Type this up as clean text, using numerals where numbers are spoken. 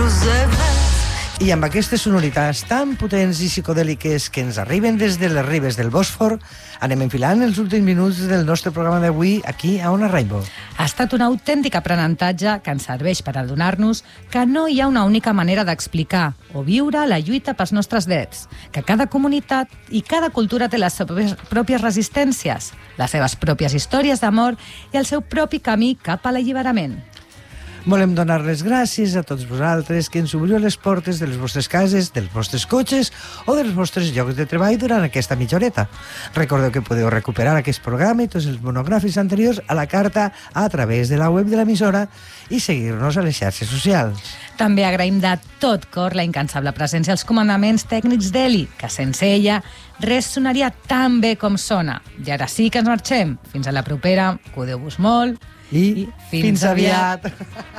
I amb aquestes sonoritats tan potents i psicodèliques que ens arriben des de les ribes del Bòsfor, anem enfilant els últims minuts del nostre programa d'avui aquí a Ona Rainbow. Ha estat un autèntic aprenentatge que ens serveix per adonar-nos que no hi ha una única manera d'explicar o viure la lluita pels nostres drets, que cada comunitat i cada cultura té les seves pròpies resistències, les seves pròpies històries d'amor i el seu propi camí cap a l'alliberament. Volem donar les gràcies a tots vosaltres que ens obriu les portes de les vostres cases, dels vostres cotxes o dels vostres llocs de treball durant aquesta mitja horeta. Recordeu que podeu recuperar aquest programa i tots els monogràfics anteriors a la carta a través de la web de l'emissora i seguir-nos a les xarxes socials. També agraïm de tot cor la incansable presència als comandaments tècnics d'Eli, que sense ella res sonaria tan bé com sona. I ara sí que ens marxem. Fins a la propera, cuideu-vos molt i fins aviat!